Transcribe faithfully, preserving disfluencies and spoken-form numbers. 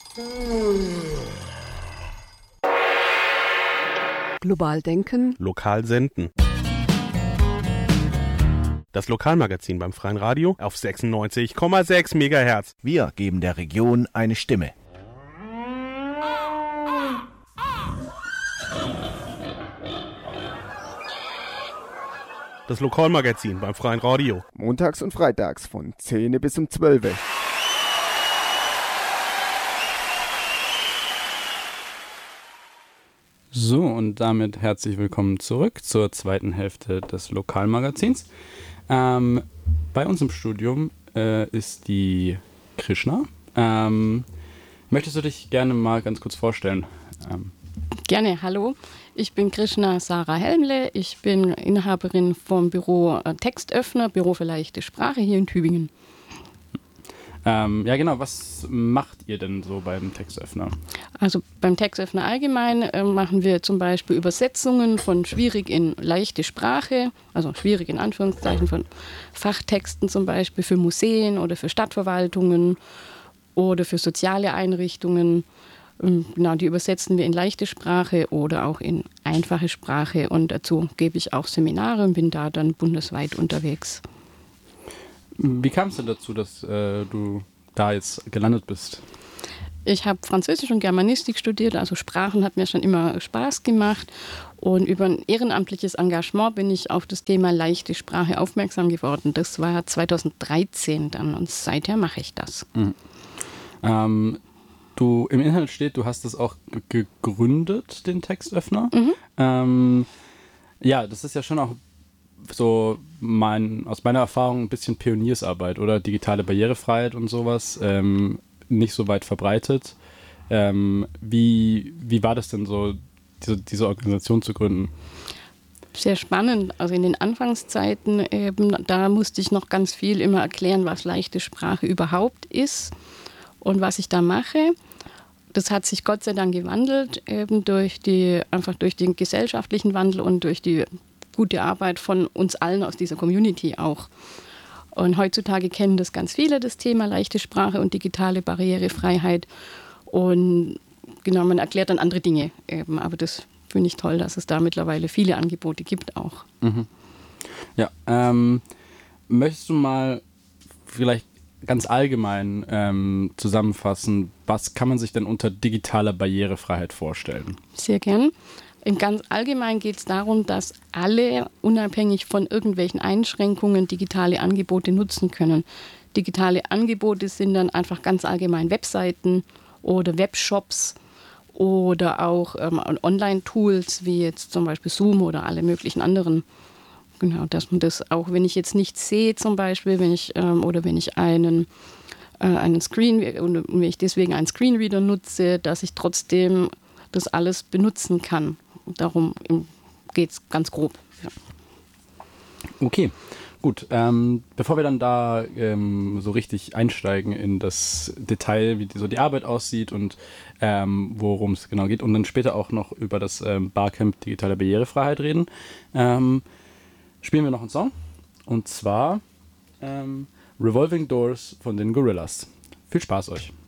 Global denken. Lokal senden. Das Lokalmagazin beim Freien Radio auf sechsundneunzig Komma sechs Megahertz. Wir geben der Region eine Stimme. Das Lokalmagazin beim Freien Radio. Montags und freitags von zehn bis um zwölf. So, und damit herzlich willkommen zurück zur zweiten Hälfte des Lokalmagazins. Ähm, bei uns im Studium äh, ist die Krishna. Ähm, möchtest du dich gerne mal ganz kurz vorstellen? Ähm. Gerne, hallo. Ich bin Krishna Sarah Helmle. Ich bin Inhaberin vom Büro äh, Textöffner, Büro für leichte Sprache hier in Tübingen. Ähm, ja genau, was macht ihr denn so beim Textöffner? Also beim Textöffner allgemein äh, machen wir zum Beispiel Übersetzungen von schwierig in leichte Sprache, also schwierig in Anführungszeichen von Fachtexten zum Beispiel für Museen oder für Stadtverwaltungen oder für soziale Einrichtungen. Ähm, genau, die übersetzen wir in leichte Sprache oder auch in einfache Sprache und dazu gebe ich auch Seminare und bin da dann bundesweit unterwegs. Wie kam es denn dazu, dass äh, du da jetzt gelandet bist? Ich habe Französisch und Germanistik studiert, also Sprachen hat mir schon immer Spaß gemacht. Und über ein ehrenamtliches Engagement bin ich auf das Thema leichte Sprache aufmerksam geworden. Das war zweitausenddreizehn dann und seither mache ich das. Mhm. Ähm, du, im Inhalt steht, du hast das auch gegründet, den Textöffner. Mhm. Ähm, ja, das ist ja schon auch so mein, aus meiner Erfahrung ein bisschen Pioniersarbeit oder digitale Barrierefreiheit und sowas, ähm, nicht so weit verbreitet. Ähm, wie, wie war das denn so, diese, diese Organisation zu gründen? Sehr spannend. Also in den Anfangszeiten eben, da musste ich noch ganz viel immer erklären, was leichte Sprache überhaupt ist und was ich da mache. Das hat sich Gott sei Dank gewandelt, eben durch die, einfach durch den gesellschaftlichen Wandel und durch die gute Arbeit von uns allen aus dieser Community auch. Und heutzutage kennen das ganz viele, das Thema leichte Sprache und digitale Barrierefreiheit. Und genau, man erklärt dann andere Dinge eben. Aber das finde ich toll, dass es da mittlerweile viele Angebote gibt auch. Mhm. Ja, ähm, möchtest du mal vielleicht ganz allgemein ähm, zusammenfassen, was kann man sich denn unter digitaler Barrierefreiheit vorstellen? Sehr gern. Im ganz allgemein geht es darum, dass alle unabhängig von irgendwelchen Einschränkungen digitale Angebote nutzen können. Digitale Angebote sind dann einfach ganz allgemein Webseiten oder Webshops oder auch ähm, Online-Tools wie jetzt zum Beispiel Zoom oder alle möglichen anderen. Genau, dass man das auch, wenn ich jetzt nichts sehe zum Beispiel, wenn ich ähm, oder wenn ich einen äh, einen Screen und wenn ich deswegen einen Screenreader nutze, dass ich trotzdem das alles benutzen kann. Darum geht es ganz grob. Ja. Okay, gut. Ähm, bevor wir dann da ähm, so richtig einsteigen in das Detail, wie die, so die Arbeit aussieht und ähm, worum es genau geht und dann später auch noch über das ähm, Barcamp Digitale Barrierefreiheit reden, ähm, spielen wir noch einen Song. Und zwar ähm, Revolving Doors von den Gorillaz. Viel Spaß euch.